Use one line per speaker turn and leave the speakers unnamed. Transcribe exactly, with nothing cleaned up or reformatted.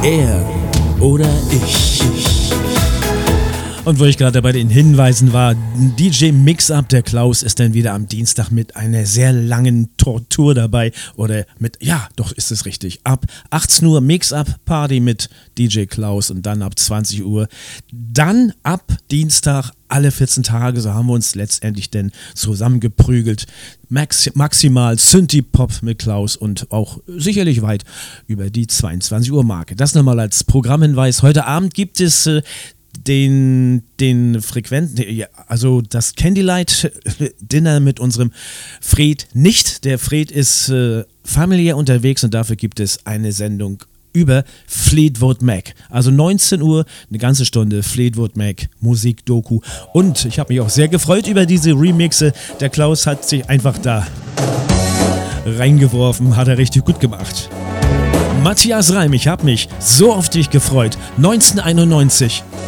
Er oder ich. Und wo ich gerade bei den Hinweisen war, D J Mix-Up, der Klaus ist dann wieder am Dienstag mit einer sehr langen Tortur dabei. Oder mit, ja, doch ist es richtig. Ab achtzehn Uhr Mix-Up-Party mit D J Klaus und dann ab zwanzig Uhr. Dann ab Dienstag alle vierzehn Tage, so haben wir uns letztendlich denn zusammengeprügelt. Max, maximal Synthie-Pop mit Klaus und auch sicherlich weit über die zweiundzwanzig Uhr Marke. Das nochmal als Programmhinweis. Heute Abend gibt es äh, den, den frequenten, also das Candlelight Dinner mit unserem Fred nicht. Der Fred ist äh, familiär unterwegs und dafür gibt es eine Sendung über Fleetwood Mac. Also neunzehn Uhr, eine ganze Stunde Fleetwood Mac, Musik-Doku. Und ich habe mich auch sehr gefreut über diese Remixe. Der Klaus hat sich einfach da reingeworfen, hat er richtig gut gemacht. Matthias Reim, ich habe mich so auf dich gefreut. neunzehnhunderteinundneunzig.